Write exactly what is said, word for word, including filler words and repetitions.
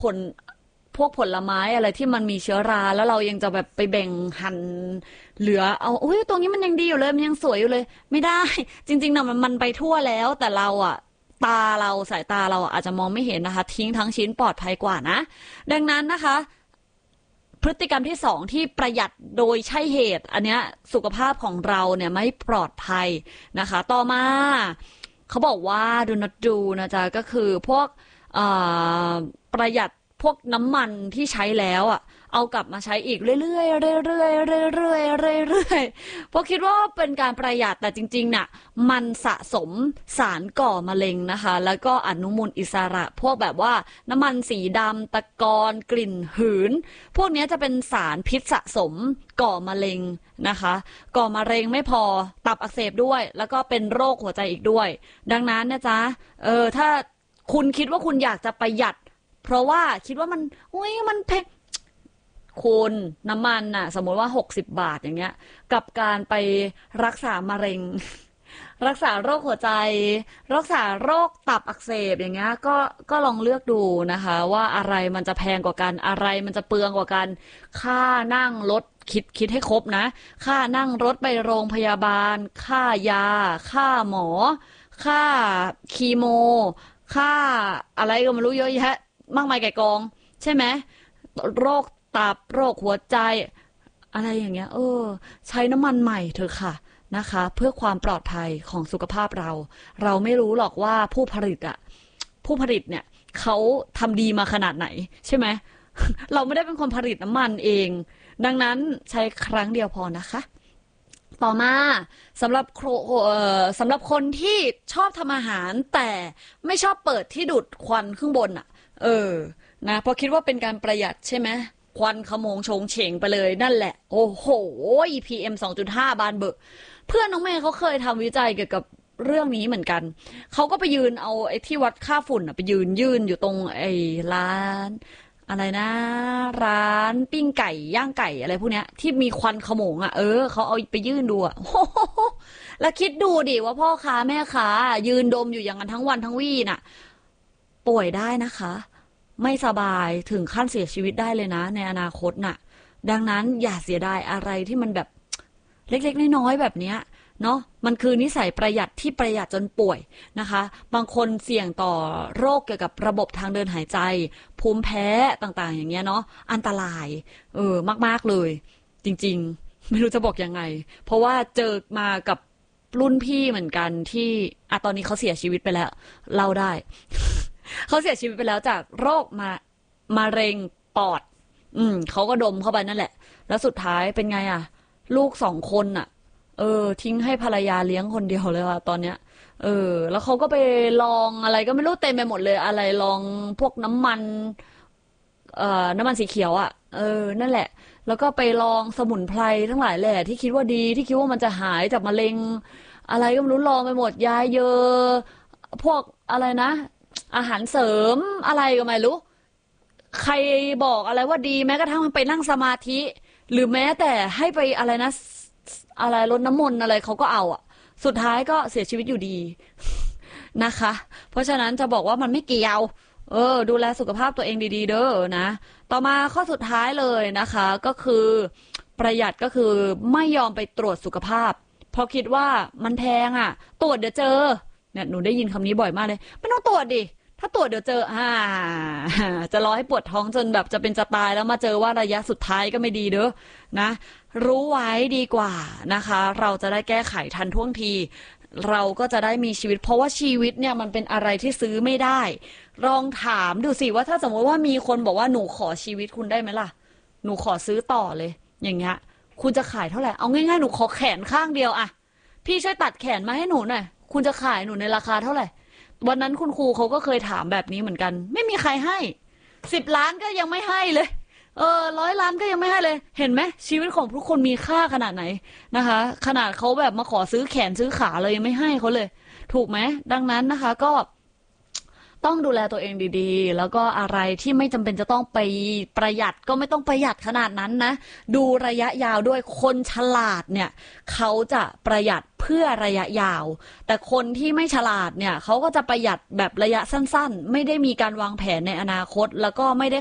ผลพวกผลไม้อะไรที่มันมีเชื้อราแล้วเรายังจะแบบไปแบ่งหั่นเหลือเอาอุ้ยตรงนี้มันยังดีอยู่เลยมันยังสวยอยู่เลยไม่ได้จริงๆนะมันมันไปทั่วแล้วแต่เราอะตาเราสายตาเราอะอาจจะมองไม่เห็นนะคะทิ้งทั้งชิ้นปลอดภัยกว่านะดังนั้นนะคะพฤติกรรมที่สองที่ประหยัดโดยใช่เหตุอันเนี้ยสุขภาพของเราเนี่ยไม่ปลอดภัยนะคะต่อมาเขาบอกว่า do not do นะจ๊ะก็คือพวกประหยัดพวกน้ำมันที่ใช้แล้วอ่ะเอากลับมาใช้อีกเรื่อยๆเรื่อยๆเรื่อยๆเรื่อยๆเพราะคิดว่าเป็นการประหยัดแต่จริงๆน่ะมันสะสมสารก่อมะเร็งนะคะแล้วก็อนุมูลอิสระพวกแบบว่าน้ำมันสีดำตะกอนกลิ่นหืนพวกนี้จะเป็นสารพิษสะสมก่อมะเร็งนะคะก่อมะเร็งไม่พอตับอักเสบด้วยแล้วก็เป็นโรคหัวใจอีกด้วยดังนั้นนะจ๊ะเออถ้าคุณคิดว่าคุณอยากจะประหยัดเพราะว่าคิดว่ามันอุ้ยมันแพงคุณน้ำมันน่ะสมมติว่าหกสิบบาทอย่างเงี้ยกับการไปรักษามะเร็งรักษาโรคหัวใจรักษาโรคตับอักเสบอย่างเงี้ยก็ก็ลองเลือกดูนะคะว่าอะไรมันจะแพงกว่ากันอะไรมันจะเปลืองกว่ากันค่านั่งรถคิดคิดให้ครบนะค่านั่งรถไปโรงพยาบาลค่ายาค่าหมอค่าคีโมค่าอะไรก็ไม่รู้เยอะแยะมากมายไก่กองใช่ไหมโรคตับโรคหัวใจอะไรอย่างเงี้ยเออใช้น้ำมันใหม่เถอะค่ะนะคะเพื่อความปลอดภัยของสุขภาพเราเราไม่รู้หรอกว่าผู้ผลิตอะผู้ผลิตเนี่ยเขาทำดีมาขนาดไหนใช่ไหมเราไม่ได้เป็นคนผลิตน้ำมันเองดังนั้นใช้ครั้งเดียวพอนะคะต่อมาสำหรับโครเอ่อสำหรับคนที่ชอบทำอาหารแต่ไม่ชอบเปิดที่ดูดควันข้างบนอ่ะเออนะเพราะคิดว่าเป็นการประหยัดใช่ไหมควันขโมงโฉงเฉงไปเลยนั่นแหละโอ้โห พี เอ็ม สองจุดห้า บานเบอะเพื่อนน้องเมย์เขาเคยทำวิจัยเกี่ยวกับเรื่องนี้เหมือนกันเขาก็ไปยืนเอาไอ้ที่วัดค่าฝุ่นอะไปยืนยื่นอยู่ตรงไอ้ร้านอะไรนะร้านปิ้งไก่ย่างไก่อะไรพวกเนี้ยที่มีควันขโมงอ่ะเออเขาเอาไปยื่นดูอ่ะโอ้โหแล้วคิดดูดิว่าพ่อค้าแม่ค้ายืนดมอยู่อย่างนั้นทั้งวันทั้งวี่น่ะป่วยได้นะคะไม่สบายถึงขั้นเสียชีวิตได้เลยนะในอนาคตน่ะดังนั้นอย่าเสียดายอะไรที่มันแบบเล็กๆน้อยๆแบบเนี้ยเนาะมันคือนิสัยประหยัดที่ประหยัดจนป่วยนะคะบางคนเสี่ยงต่อโรคเกี่ยวกับระบบทางเดินหายใจภูมิแพ้ต่างๆอย่างเงี้ยเนาะอันตรายเออมากๆเลยจริงๆไม่รู้จะบอกยังไงเพราะว่าเจอมากับรุ่นพี่เหมือนกันที่อ่ะตอนนี้เขาเสียชีวิตไปแล้วเล่าได้ เขาเสียชีวิตไปแล้วจากโรคมามะเร็งปอดอืมเขาก็ดมเข้าไปนั่นแหละแล้วสุดท้ายเป็นไงอ่ะลูกสองคนอ่ะเออทิ้งให้ภรรยาเลี้ยงคนเดียวเลยค่ะตอนเนี้ยเออแล้วเขาก็ไปลองอะไรก็ไม่รู้เต็มไปหมดเลยอะไรลองพวกน้ำมันเอ่อน้ำมันสีเขียวอ่ะเออนั่นแหละแล้วก็ไปลองสมุนไพรทั้งหลายแหละที่คิดว่าดีที่คิดว่ามันจะหายจากมะเร็งอะไรก็ไม่รู้ลองไปหมดยาเยอะพวกอะไรนะอาหารเสริมอะไรก็ไม่รู้ใครบอกอะไรว่าดีแม้กระทั่งไปนั่งสมาธิหรือแม้แต่ให้ไปอะไรนะอะไรรดน้ำมนต์อะไรเขาก็เอาอ่ะสุดท้ายก็เสียชีวิตอยู่ดีนะคะเพราะฉะนั้นจะบอกว่ามันไม่เกี่ยวเออดูแลสุขภาพตัวเองดีๆเด้อนะต่อมาข้อสุดท้ายเลยนะคะก็คือประหยัดก็คือไม่ยอมไปตรวจสุขภาพเพราะคิดว่ามันแพงอ่ะตรวจเดี๋ยวเจอเนี่ยหนูได้ยินคำนี้บ่อยมากเลยไม่ต้องตรวจดิถ้าตรวจเดี๋ยวเจออ่าจะรอให้ปวดท้องจนแบบจะเป็นจะตายแล้วมาเจอว่าระยะสุดท้ายก็ไม่ดีเด้อนะรู้ไว้ดีกว่านะคะเราจะได้แก้ไขทันท่วงทีเราก็จะได้มีชีวิตเพราะว่าชีวิตเนี่ยมันเป็นอะไรที่ซื้อไม่ได้ลองถามดูสิว่าถ้าสมมติว่ามีคนบอกว่าหนูขอชีวิตคุณได้ไหมล่ะหนูขอซื้อต่อเลยอย่างเงี้ยคุณจะขายเท่าไหร่เอาง่ายๆหนูขอแขนข้างเดียวอะพี่ช่วยตัดแขนมาให้หนูหน่อยคุณจะขายหนูในราคาเท่าไหร่วันนั้นคุณครูเขาก็เคยถามแบบนี้เหมือนกันไม่มีใครให้สิบล้านก็ยังไม่ให้เลยเออร้อยล้านก็ยังไม่ให้เลยเห็นไหมชีวิตของทุกคนมีค่าขนาดไหนนะคะขนาดเขาแบบมาขอซื้อแขนซื้อขาเลยยังไม่ให้เขาเลยถูกไหมดังนั้นนะคะก็ต้องดูแลตัวเองดีๆแล้วก็อะไรที่ไม่จำเป็นจะต้องไปประหยัดก็ไม่ต้องประหยัดขนาดนั้นนะดูระยะยาวด้วยคนฉลาดเนี่ยเขาจะประหยัดเพื่อระยะยาวแต่คนที่ไม่ฉลาดเนี่ยเขาก็จะประหยัดแบบระยะสั้นๆไม่ได้มีการวางแผนในอนาคตแล้วก็ไม่ได้